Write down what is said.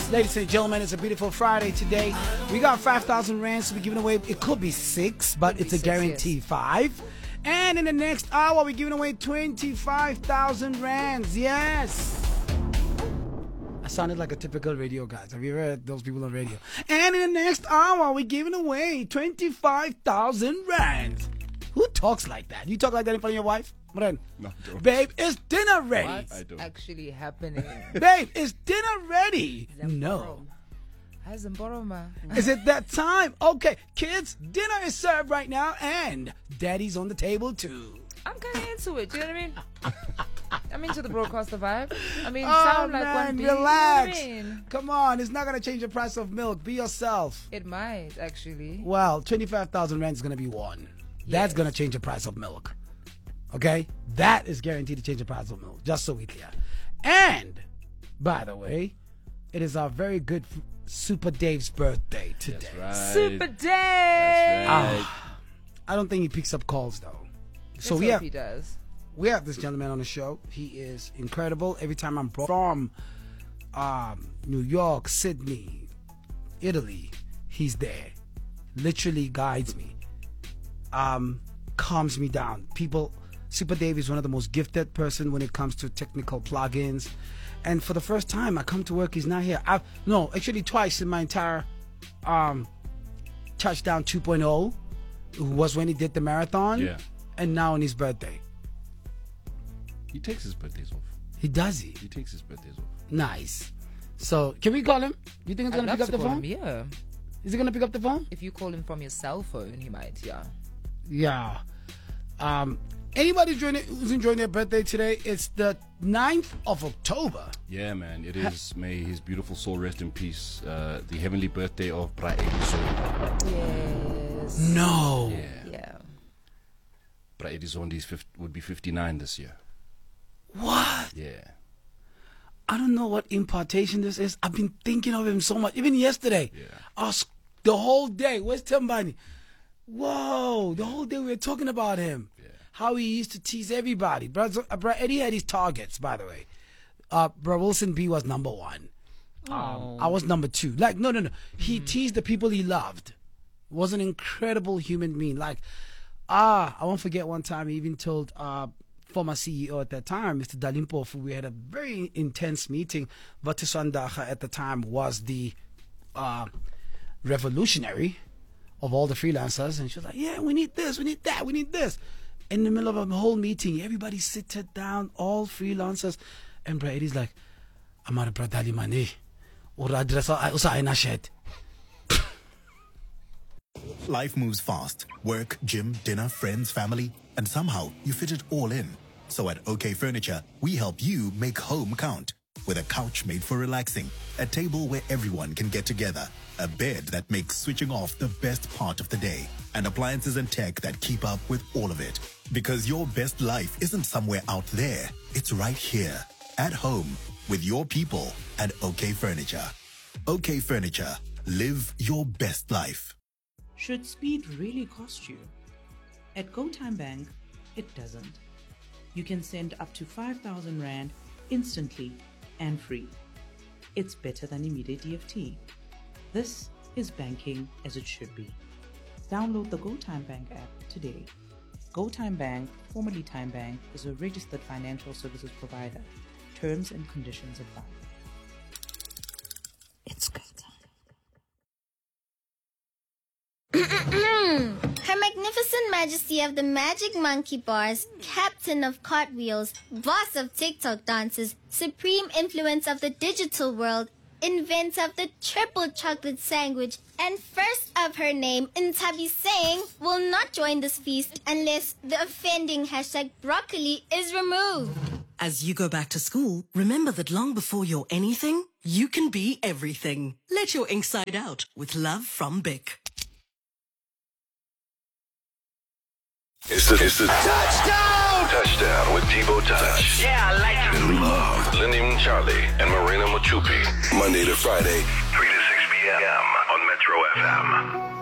Ladies and gentlemen, it's a beautiful Friday today. We got 5,000 rands to be giving away. It could be 6, but it's a guaranteed 5. And in the next hour, we're giving away 25,000 rands. Yes. I sounded like a typical radio guy. Have you ever heard those people on radio? And in the next hour, we're giving away 25,000 rands. Who talks like that? You talk like that in front of your wife? No, don't. Babe, is dinner ready? What's actually happening? Babe, is dinner ready? No. Is it that time? Okay, kids, dinner is served right now, and daddy's on the table too. I'm kind of into it. Do you know what I mean? I'm into the broadcaster vibe. I mean, sound like one beat. Relax. You know what I mean? Come on, it's not gonna change the price of milk. Be yourself. It might actually. Well, 25,000 rand is gonna be one. That's gonna change the price of milk. Okay, that is guaranteed to change the price of milk. Just so we clear. And by the way, it is our very good Super Dave's birthday today. That's right. Super Dave. That's right. I don't think he picks up calls though. So Let's we hope have he does. We have this gentleman on the show. He is incredible. Every time I'm from New York, Sydney, Italy, he's there. Literally guides me. Calms me down. Super Dave is one of the most gifted person when it comes to technical plugins. And for the first time I come to work, he's not here. Actually twice in my entire Touchdown 2.0 was when he did the marathon. Yeah. And now on his birthday. He takes his birthdays off. He takes his birthdays off. Nice. So, can we call him? You think he's going to pick up the phone? Yeah. Is he going to pick up the phone? If you call him from your cell phone, he might, yeah. Yeah. Anybody who's enjoying their birthday today, it's the 9th of October. Yeah, man. It is. May his beautiful soul rest in peace. The heavenly birthday of Bra Edizondi. Yes. No. Yeah. Bra Edizondi would be 59 this year. What? Yeah. I don't know what impartation this is. I've been thinking of him so much. Even yesterday. Yeah. The whole day. Where's Tembani? Whoa. The whole day we were talking about him. Yeah. How he used to tease everybody. Bro Eddie had his targets, by the way. Bro Wilson B was number 1. I was number 2. Like, no. He teased the people he loved. Was an incredible human being. Like, I won't forget one time he even told former CEO at that time, Mr. Dalimpofu, we had a very intense meeting. Vatiswandaga at the time was the revolutionary of all the freelancers, and she was like, yeah, we need this, we need that, we need this. In the middle of a whole meeting, everybody seated down, all freelancers, and Brady's like, Amara Bradali Mane, usa shed. Life moves fast. Work, gym, dinner, friends, family, and somehow you fit it all in. So at OK Furniture, we help you make home count. With a couch made for relaxing, a table where everyone can get together, a bed that makes switching off the best part of the day, and appliances and tech that keep up with all of it. Because your best life isn't somewhere out there. It's right here, at home, with your people at OK Furniture. OK Furniture. Live your best life. Should speed really cost you? At GoTime Bank, it doesn't. You can send up to 5,000 Rand instantly and free. It's better than immediate EFT. This is banking as it should be. Download the GoTime Bank app today. GoTime Bank, formerly Time Bank, is a registered financial services provider. Terms and conditions apply. It's good time. Her Magnificent Majesty of the Magic Monkey Bars, Captain of Cartwheels, Boss of TikTok Dances, Supreme Influence of the Digital World, Inventor of the Triple Chocolate Sandwich, and first of her name, Ntabi Singh, will not join this feast unless the offending #broccoli is removed. As you go back to school, remember that long before you're anything, you can be everything. Let your ink side out with love from Bic. It's the touchdown with Debo Touch. Yeah, I like it. And Love, Lindy Charlie, and Marina Machupi. Monday to Friday, 3 to 6 p.m. on Metro FM.